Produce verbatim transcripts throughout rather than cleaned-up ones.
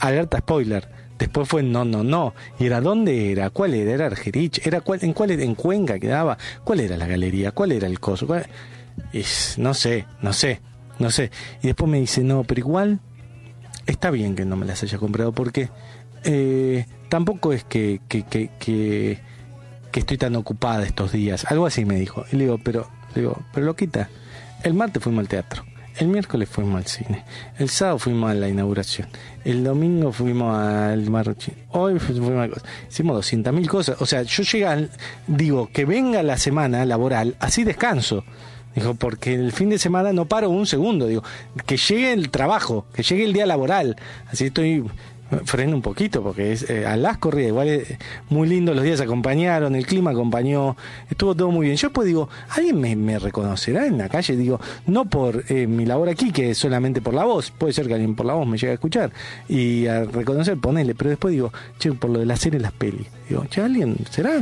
alerta spoiler. Después fue no, no, no. ¿Y era dónde era? ¿Cuál era? ¿Era Argerich? ¿Era cuál, en cuál en Cuenca quedaba? ¿Cuál era la galería? ¿Cuál era el coso? ¿Cuál? Es, no sé, no sé, no sé. Y después me dice, no, pero igual está bien que no me las haya comprado porque eh, tampoco es que, que, que, que, que estoy tan ocupada estos días. Algo así me dijo. Y le digo, pero, le digo, pero loquita, el martes fuimos al teatro. El miércoles fuimos al cine. El sábado fuimos a la inauguración. El domingo fuimos al Marrochín. Hoy fuimos a cosas. Hicimos doscientas mil cosas. O sea, yo llego, al, digo, que venga la semana laboral, así descanso. Dijo, porque el fin de semana no paro un segundo. Digo, que llegue el trabajo, que llegue el día laboral. Así estoy... freno un poquito porque es eh, a las corridas igual es muy lindo, los días acompañaron, el clima acompañó, estuvo todo muy bien. Yo pues digo, alguien me, me reconocerá en la calle, digo, no por eh, mi labor aquí, que es solamente por la voz, puede ser que alguien por la voz me llegue a escuchar y a reconocer, ponele, pero después digo, che, por lo de la serie y las pelis, digo, che, alguien será.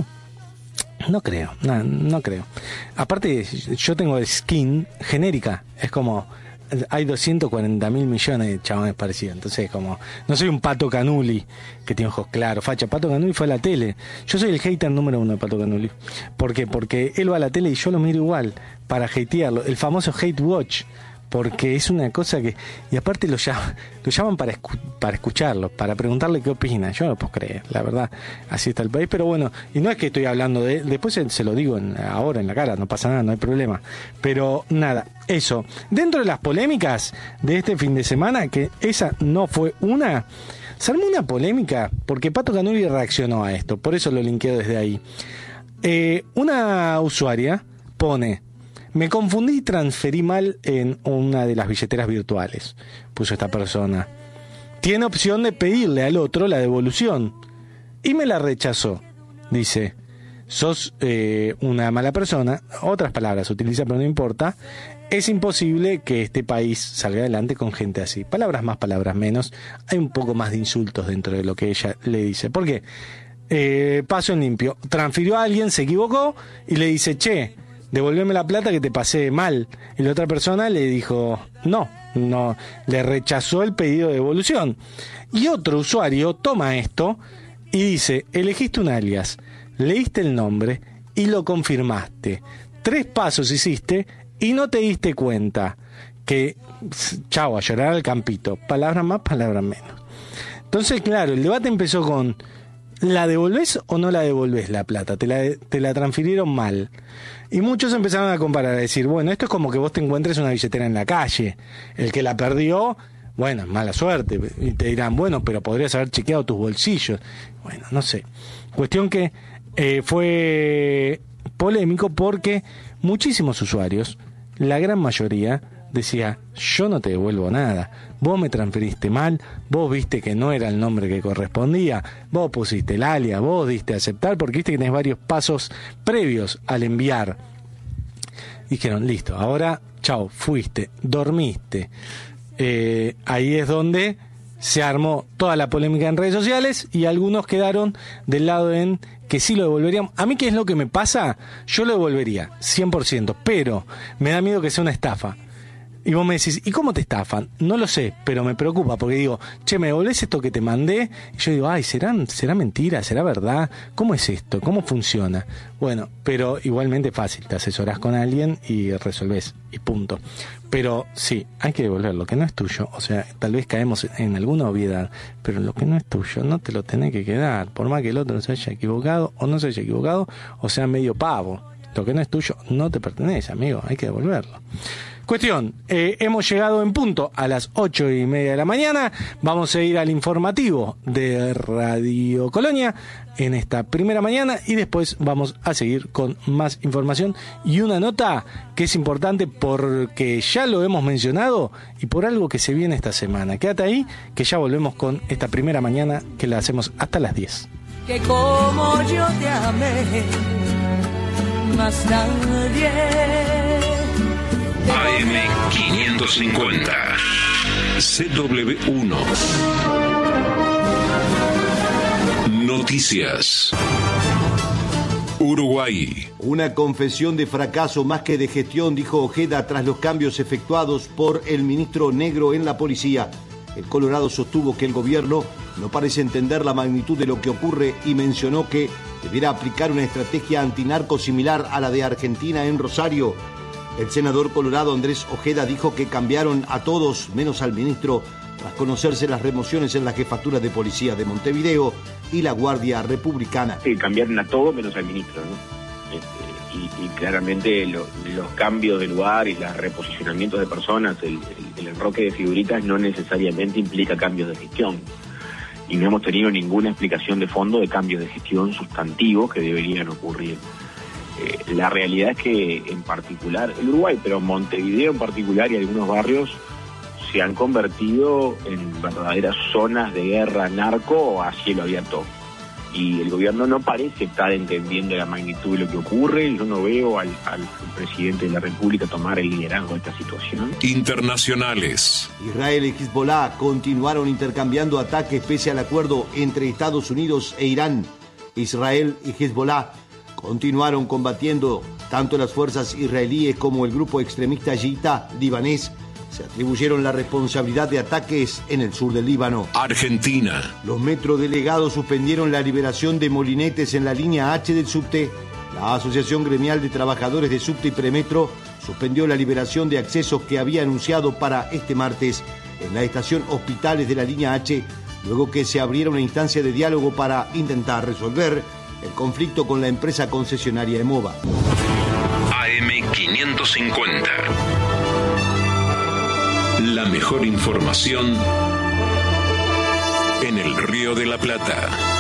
No creo, no, no creo. Aparte, yo tengo skin genérica, es como hay doscientos cuarenta mil millones de chabones parecidos. Entonces, como, no soy un Pato Canuli que tiene ojos claros. Facha, Pato Canuli fue a la tele. Yo soy el hater número uno de Pato Canuli. ¿Por qué? Porque él va a la tele y yo lo miro igual para hatearlo. El famoso hate watch. Porque es una cosa que... Y aparte lo llaman, lo llaman para, escu para escucharlo, para preguntarle qué opina. Yo no lo puedo creer, la verdad. Así está el país. Pero bueno, y no es que estoy hablando de... Después se, se lo digo en, ahora en la cara, no pasa nada, no hay problema. Pero nada, eso. Dentro de las polémicas de este fin de semana, que esa no fue una... Se armó una polémica porque Pato Canuli reaccionó a esto. Por eso lo linkeo desde ahí. Eh, una usuaria pone... Me confundí y transferí mal en una de las billeteras virtuales, puso esta persona. Tiene opción de pedirle al otro la devolución. Y me la rechazó. Dice, sos eh, una mala persona. Otras palabras utiliza, pero no importa. Es imposible que este país salga adelante con gente así. Palabras más, palabras menos. Hay un poco más de insultos dentro de lo que ella le dice. ¿Por qué? Eh, paso en limpio. Transfirió a alguien, se equivocó y le dice, che... devolveme la plata que te pasé mal. Y la otra persona le dijo, no, no, le rechazó el pedido de devolución. Y otro usuario toma esto y dice, elegiste un alias, leíste el nombre y lo confirmaste. Tres pasos hiciste y no te diste cuenta. Que, chao, a llorar al campito. Palabras más, palabras menos. Entonces, claro, el debate empezó con, ¿la devolvés o no la devolvés la plata? Te la, te la transfirieron mal. Y muchos empezaron a comparar, a decir, bueno, esto es como que vos te encuentres una billetera en la calle. El que la perdió, bueno, mala suerte. Y te dirán, bueno, pero podrías haber chequeado tus bolsillos. Bueno, no sé. Cuestión que eh, fue polémico porque muchísimos usuarios, la gran mayoría, decía, yo no te devuelvo nada, vos me transferiste mal, vos viste que no era el nombre que correspondía, vos pusiste el alias, vos diste a aceptar, porque viste que tenés varios pasos previos al enviar. Dijeron, listo, ahora, chao, fuiste, dormiste. Eh, ahí es donde se armó toda la polémica en redes sociales y algunos quedaron del lado en que sí lo devolverían. A mí, ¿qué es lo que me pasa? Yo lo devolvería, cien por ciento, pero me da miedo que sea una estafa. Y vos me decís, ¿y cómo te estafan? No lo sé, pero me preocupa porque digo, che, ¿me devolvés esto que te mandé? Y yo digo, ay, ¿será, será mentira? ¿Será verdad? ¿Cómo es esto? ¿Cómo funciona? Bueno, pero igualmente fácil, te asesorás con alguien y resolvés, y punto. Pero sí, hay que devolver lo que no es tuyo. O sea, tal vez caemos en alguna obviedad, pero lo que no es tuyo no te lo tenés que quedar, por más que el otro se haya equivocado o no se haya equivocado, o sea medio pavo. Lo que no es tuyo no te pertenece, amigo, hay que devolverlo. Cuestión, eh, hemos llegado en punto a las ocho y media de la mañana. Vamos a ir al informativo de Radio Colonia en esta primera mañana y después vamos a seguir con más información y una nota que es importante porque ya lo hemos mencionado y por algo que se viene esta semana. Quédate ahí que ya volvemos con esta primera mañana que la hacemos hasta las diez. Que como yo te amé, más nadie. A M quinientos cincuenta C W uno Noticias. Uruguay. Una confesión de fracaso más que de gestión, dijo Ojeda tras los cambios efectuados por el ministro Negro en la policía. El colorado sostuvo que el gobierno no parece entender la magnitud de lo que ocurre y mencionó que deberá aplicar una estrategia antinarco similar a la de Argentina en Rosario. El senador colorado Andrés Ojeda dijo que cambiaron a todos, menos al ministro, tras conocerse las remociones en las jefaturas de policía de Montevideo y la Guardia Republicana. Sí, cambiaron a todos menos al ministro, ¿no? Este, y, y claramente lo, los cambios de lugar y los reposicionamientos de personas, el, el, el enroque de figuritas no necesariamente implica cambios de gestión. Y no hemos tenido ninguna explicación de fondo de cambios de gestión sustantivos que deberían ocurrir. Eh, la realidad es que en particular, el Uruguay, pero Montevideo en particular y algunos barrios se han convertido en verdaderas zonas de guerra narco a cielo abierto. Y el gobierno no parece estar entendiendo la magnitud de lo que ocurre. Yo no veo al, al presidente de la República tomar el liderazgo de esta situación. Internacionales. Israel y Hezbollah continuaron intercambiando ataques pese al acuerdo entre Estados Unidos e Irán. Israel y Hezbollah continuaron combatiendo. Tanto las fuerzas israelíes como el grupo extremista chiita libanés se atribuyeron la responsabilidad de ataques en el sur del Líbano. Argentina. Los metrodelegados suspendieron la liberación de molinetes en la línea H del subte. La Asociación Gremial de Trabajadores de Subte y Premetro suspendió la liberación de accesos que había anunciado para este martes en la estación Hospitales de la línea H, luego que se abriera una instancia de diálogo para intentar resolver el conflicto con la empresa concesionaria EMOVA. A M quinientos cincuenta. La mejor información en el Río de la Plata.